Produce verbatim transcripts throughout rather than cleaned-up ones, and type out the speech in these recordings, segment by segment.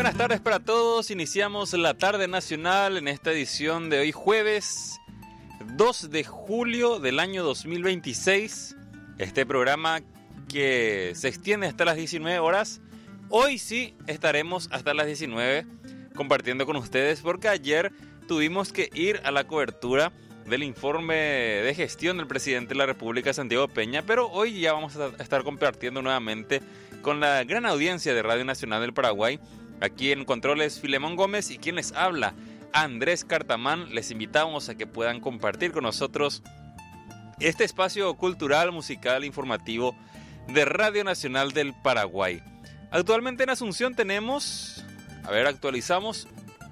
buenas tardes para todos. Iniciamos la tarde nacional en esta edición de hoy jueves dos de julio del año dos mil veintiséis. Este programa que se extiende hasta las diecinueve horas. Hoy sí estaremos hasta las diecinueve compartiendo con ustedes porque ayer tuvimos que ir a la cobertura del informe de gestión del presidente de la República, Santiago Peña, pero hoy ya vamos a estar compartiendo nuevamente con la gran audiencia de Radio Nacional del Paraguay. Aquí en Controles Filemón Gómez y quien les habla, Andrés Cartamán. Les invitamos a que puedan compartir con nosotros este espacio cultural, musical, informativo de Radio Nacional del Paraguay. Actualmente en Asunción tenemos, a ver, actualizamos,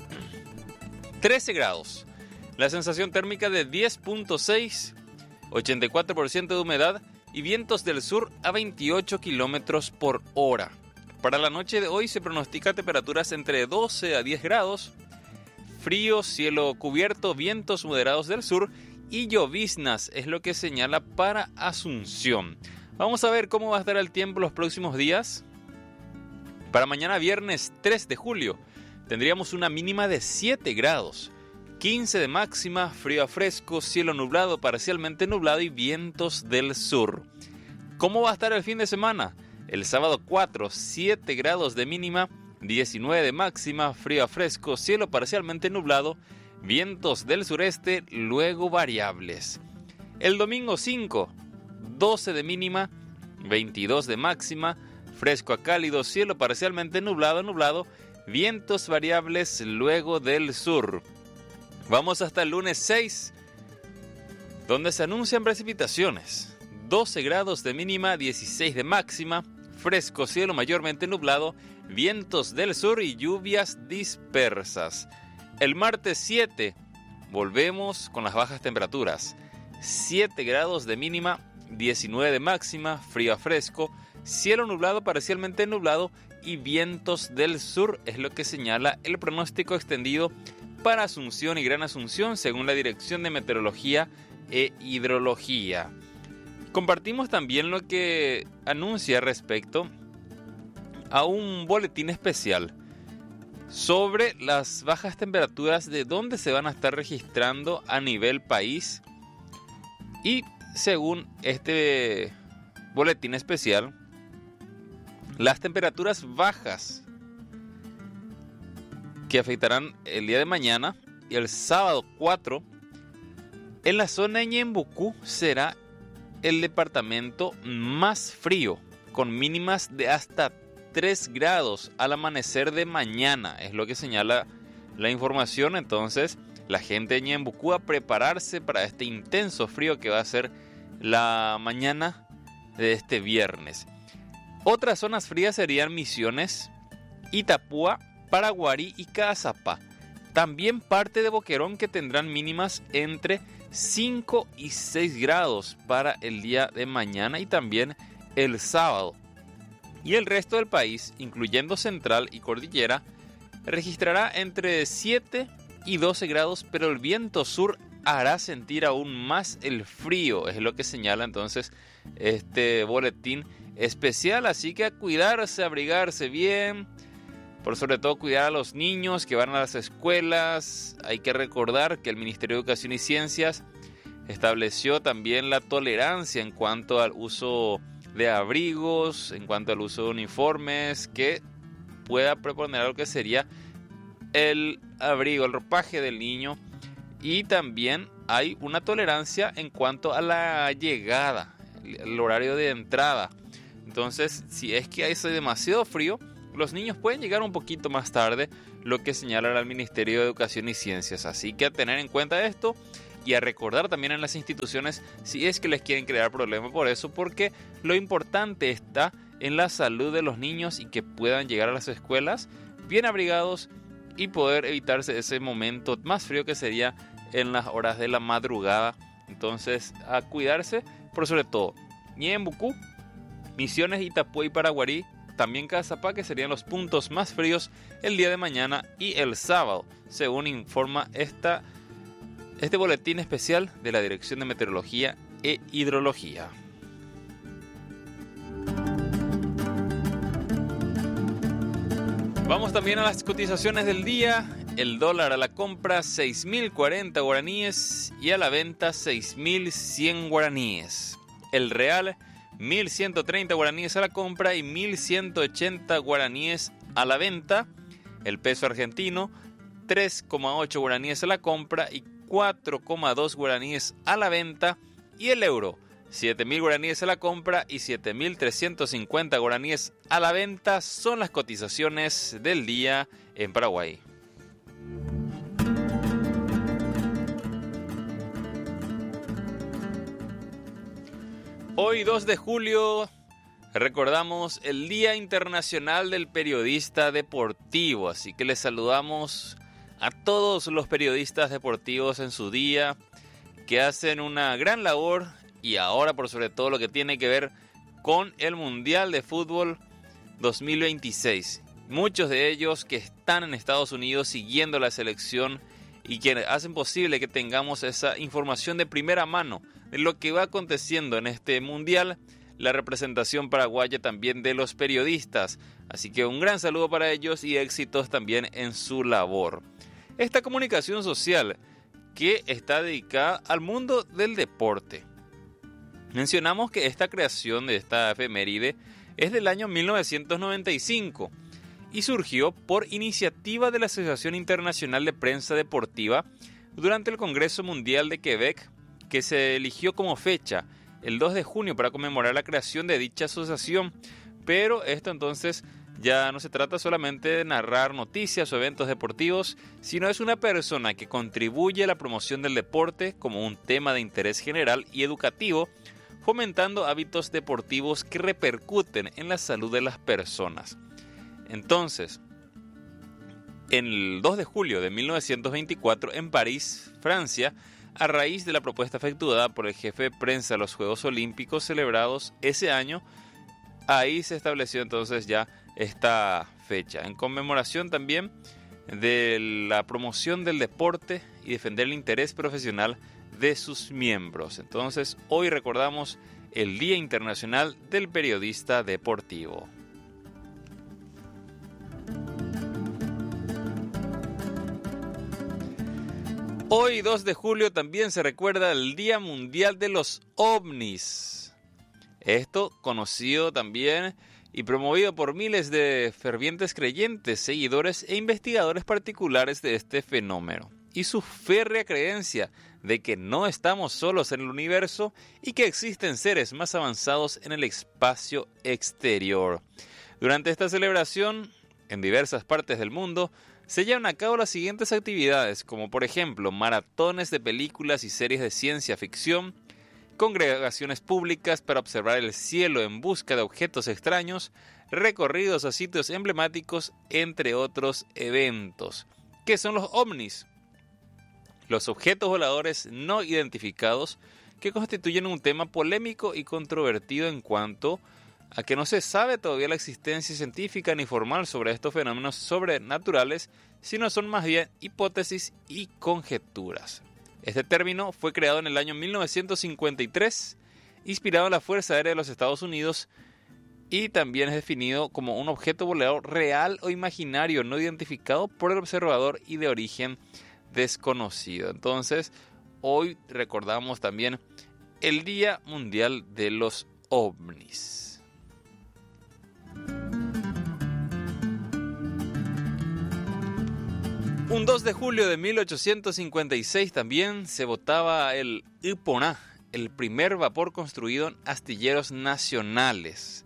trece grados. La sensación térmica de diez punto seis, ochenta y cuatro por ciento de humedad y vientos del sur a veintiocho kilómetros por hora. Para la noche de hoy se pronostica temperaturas entre doce a diez grados, frío, cielo cubierto, vientos moderados del sur y lloviznas es lo que señala para Asunción. Vamos a ver cómo va a estar el tiempo los próximos días. Para mañana viernes tres de julio tendríamos una mínima de siete grados, quince de máxima, frío a fresco, cielo nublado, parcialmente nublado y vientos del sur. ¿Cómo va a estar el fin de semana? El sábado cuatro, siete grados de mínima, diecinueve de máxima, frío a fresco, cielo parcialmente nublado, vientos del sureste, luego variables. El domingo cinco, doce de mínima, veintidós de máxima, fresco a cálido, cielo parcialmente nublado, nublado, vientos variables, luego del sur. Vamos hasta el lunes seis, donde se anuncian precipitaciones. doce grados de mínima, dieciséis de máxima, fresco, cielo mayormente nublado, vientos del sur y lluvias dispersas. El martes siete, volvemos con las bajas temperaturas. siete grados de mínima, diecinueve de máxima, frío a fresco, cielo nublado, parcialmente nublado y vientos del sur es lo que señala el pronóstico extendido para Asunción y Gran Asunción según la Dirección de Meteorología e Hidrología. Compartimos también lo que anuncia respecto a un boletín especial sobre las bajas temperaturas de dónde se van a estar registrando a nivel país. Y según este boletín especial, las temperaturas bajas que afectarán el día de mañana y el sábado cuatro en la zona de Ñembucú será el departamento más frío, con mínimas de hasta tres grados al amanecer de mañana, es lo que señala la información. Entonces, la gente de Ñembucú a prepararse para este intenso frío que va a ser la mañana de este viernes. Otras zonas frías serían Misiones, Itapúa, Paraguarí y Caazapá. También parte de Boquerón, que tendrán mínimas entre cinco y seis grados para el día de mañana y también el sábado. Y el resto del país, incluyendo Central y Cordillera, registrará entre siete y doce grados, pero el viento sur hará sentir aún más el frío, es lo que señala entonces este boletín especial. Así que a cuidarse, a abrigarse bien, por sobre todo cuidar a los niños que van a las escuelas. Hay que recordar que el Ministerio de Educación y Ciencias estableció también la tolerancia en cuanto al uso de abrigos, en cuanto al uso de uniformes, que pueda proponer lo que sería el abrigo, el ropaje del niño. Y también hay una tolerancia en cuanto a la llegada, el horario de entrada. Entonces, si es que hace demasiado frío, los niños pueden llegar un poquito más tarde, lo que señala el Ministerio de Educación y Ciencias. Así que a tener en cuenta esto y a recordar también en las instituciones si es que les quieren crear problemas por eso, porque lo importante está en la salud de los niños y que puedan llegar a las escuelas bien abrigados y poder evitarse ese momento más frío que sería en las horas de la madrugada. Entonces, a cuidarse, por sobre todo Ñembucú, Misiones, Itapúa y Paraguarí, también Caazapá, que serían los puntos más fríos el día de mañana y el sábado, según informa esta, este boletín especial de la Dirección de Meteorología e Hidrología. Vamos también a las cotizaciones del día. El dólar a la compra seis mil cuarenta guaraníes y a la venta seis mil cien guaraníes. El real mil ciento treinta guaraníes a la compra y mil ciento ochenta guaraníes a la venta. El peso argentino tres coma ocho guaraníes a la compra y cuatro coma dos guaraníes a la venta. Y el euro siete mil guaraníes a la compra y siete mil trescientos cincuenta guaraníes a la venta son las cotizaciones del día en Paraguay. Hoy dos de julio recordamos el Día Internacional del Periodista Deportivo, así que les saludamos a todos los periodistas deportivos en su día que hacen una gran labor. Y ahora por sobre todo lo que tiene que ver con el Mundial de Fútbol dos mil veintiséis. Muchos de ellos que están en Estados Unidos siguiendo la selección y que hacen posible que tengamos esa información de primera mano de lo que va aconteciendo en este Mundial. La representación paraguaya también de los periodistas. Así que un gran saludo para ellos y éxitos también en su labor. Esta comunicación social que está dedicada al mundo del deporte. Mencionamos que esta creación de esta efeméride es del año mil novecientos noventa y cinco y surgió por iniciativa de la Asociación Internacional de Prensa Deportiva durante el Congreso Mundial de Quebec, que se eligió como fecha el dos de junio para conmemorar la creación de dicha asociación. Pero esto entonces ya no se trata solamente de narrar noticias o eventos deportivos, sino es una persona que contribuye a la promoción del deporte como un tema de interés general y educativo, fomentando hábitos deportivos que repercuten en la salud de las personas. Entonces, el dos de julio de mil novecientos veinticuatro, en París, Francia, a raíz de la propuesta efectuada por el jefe de prensa de los Juegos Olímpicos celebrados ese año, ahí se estableció entonces ya esta fecha, en conmemoración también de la promoción del deporte y defender el interés profesional de sus miembros. Entonces, hoy recordamos el Día Internacional del Periodista Deportivo. Hoy, dos de julio, también se recuerda el Día Mundial de los OVNIs. Esto conocido también y promovido por miles de fervientes creyentes, seguidores e investigadores particulares de este fenómeno, y su férrea creencia de que no estamos solos en el universo y que existen seres más avanzados en el espacio exterior. Durante esta celebración, en diversas partes del mundo, se llevan a cabo las siguientes actividades, como por ejemplo maratones de películas y series de ciencia ficción, congregaciones públicas para observar el cielo en busca de objetos extraños, recorridos a sitios emblemáticos, entre otros eventos. ¿Qué son los ovnis? Los objetos voladores no identificados, que constituyen un tema polémico y controvertido en cuanto a que no se sabe todavía la existencia científica ni formal sobre estos fenómenos sobrenaturales, sino son más bien hipótesis y conjeturas. Este término fue creado en el año mil novecientos cincuenta y tres, inspirado en la Fuerza Aérea de los Estados Unidos, y también es definido como un objeto volador real o imaginario no identificado por el observador y de origen desconocido. Entonces, hoy recordamos también el Día Mundial de los OVNIs. Un dos de julio de mil ochocientos cincuenta y seis también se botaba el Iponá, el primer vapor construido en astilleros nacionales.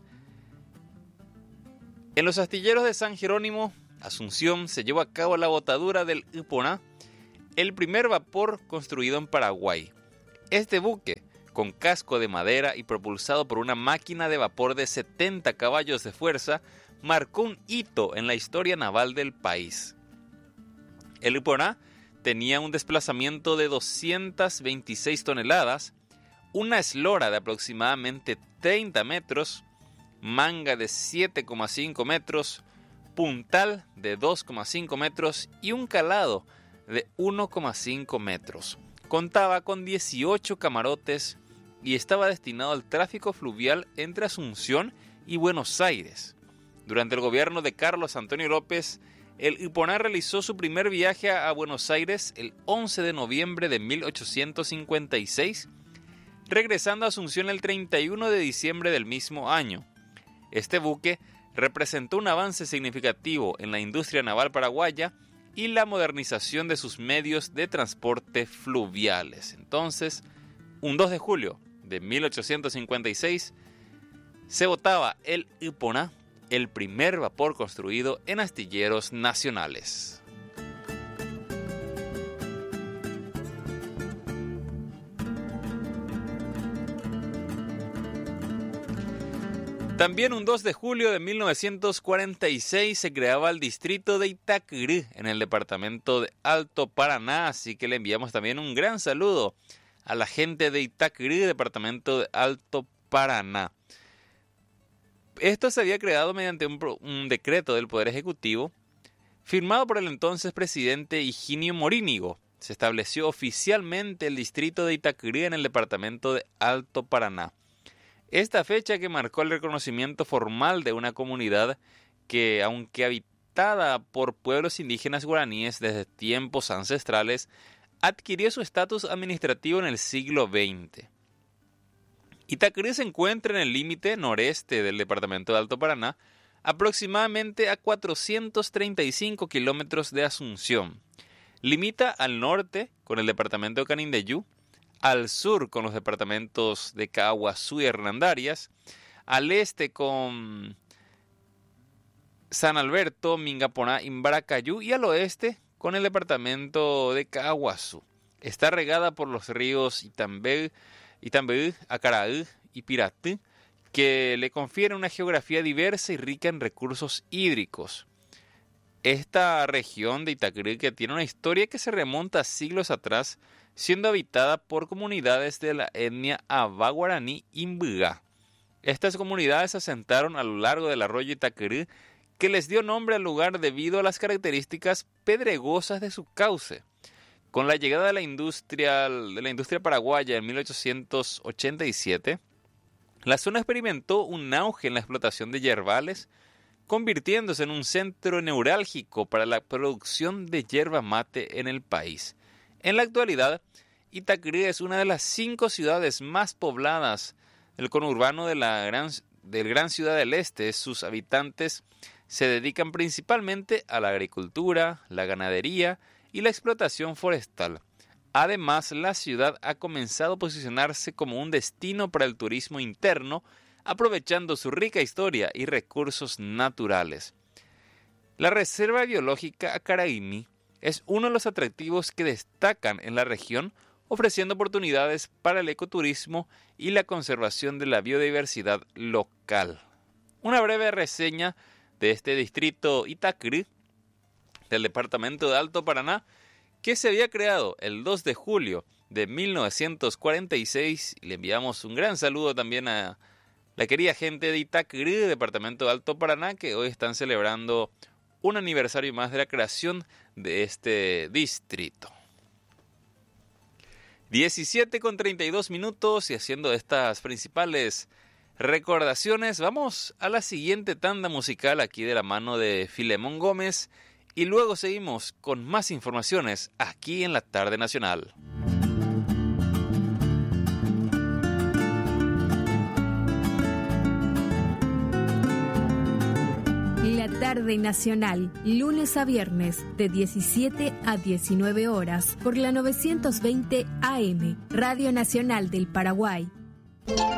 En los astilleros de San Jerónimo, Asunción, se llevó a cabo la botadura del Iponá, el primer vapor construido en Paraguay. Este buque, con casco de madera y propulsado por una máquina de vapor de setenta caballos de fuerza, marcó un hito en la historia naval del país. El Iponá tenía un desplazamiento de doscientas veintiséis toneladas, una eslora de aproximadamente treinta metros, manga de siete coma cinco metros, puntal de dos coma cinco metros y un calado de uno coma cinco metros. Contaba con dieciocho camarotes y estaba destinado al tráfico fluvial entre Asunción y Buenos Aires. Durante el gobierno de Carlos Antonio López, el Iponá realizó su primer viaje a Buenos Aires el once de noviembre de mil ochocientos cincuenta y seis, regresando a Asunción el treinta y uno de diciembre del mismo año. Este buque representó un avance significativo en la industria naval paraguaya y la modernización de sus medios de transporte fluviales. Entonces, un dos de julio de mil ochocientos cincuenta y seis, se botaba el Iponá, el primer vapor construido en astilleros nacionales. También un dos de julio de mil novecientos cuarenta y seis se creaba el distrito de Itacurú en el departamento de Alto Paraná, así que le enviamos también un gran saludo a la gente de Itacurú, departamento de Alto Paraná. Esto se había creado mediante un, un decreto del Poder Ejecutivo firmado por el entonces presidente Higinio Morínigo. Se estableció oficialmente el distrito de Itacurú en el departamento de Alto Paraná. Esta fecha, que marcó el reconocimiento formal de una comunidad que, aunque habitada por pueblos indígenas guaraníes desde tiempos ancestrales, adquirió su estatus administrativo en el siglo veinte. Itacurú se encuentra en el límite noreste del departamento de Alto Paraná, aproximadamente a cuatrocientos treinta y cinco kilómetros de Asunción. Limita al norte con el departamento de Canindeyú, al sur con los departamentos de Caaguazú y Hernandarias, al este con San Alberto, Mingaponá, Imbaracayú y al oeste con el departamento de Caaguazú. Está regada por los ríos Itambé, Itambé, Acaraú y Piratí, que le confieren una geografía diversa y rica en recursos hídricos. Esta región de Itacurú, que tiene una historia que se remonta a siglos atrás, siendo habitada por comunidades de la etnia Aba guaraní Imbugá. Estas comunidades se asentaron a lo largo del arroyo Itacurú, que les dio nombre al lugar debido a las características pedregosas de su cauce. Con la llegada de la industria, de la industria paraguaya en mil ochocientos ochenta y siete, la zona experimentó un auge en la explotación de yerbales, convirtiéndose en un centro neurálgico para la producción de yerba mate en el país. En la actualidad, Itacurú es una de las cinco ciudades más pobladas del conurbano de la gran, del Gran Ciudad del Este. Sus habitantes se dedican principalmente a la agricultura, la ganadería y la explotación forestal. Además, la ciudad ha comenzado a posicionarse como un destino para el turismo interno, aprovechando su rica historia y recursos naturales. La Reserva Biológica Acaraimi es uno de los atractivos que destacan en la región, ofreciendo oportunidades para el ecoturismo y la conservación de la biodiversidad local. Una breve reseña de este distrito Itacurú del departamento de Alto Paraná, que se había creado el dos de julio de mil novecientos cuarenta y seis. Le enviamos un gran saludo también a la querida gente de Itacurú, departamento de Alto Paraná, que hoy están celebrando un aniversario más de la creación de este distrito. diecisiete con treinta y dos minutos, y haciendo estas principales recordaciones, vamos a la siguiente tanda musical aquí de la mano de Filemón Gómez, y luego seguimos con más informaciones aquí en la Tarde Nacional. La Tarde Nacional, lunes a viernes, de diecisiete a diecinueve horas, por la novecientos veinte A M, Radio Nacional del Paraguay.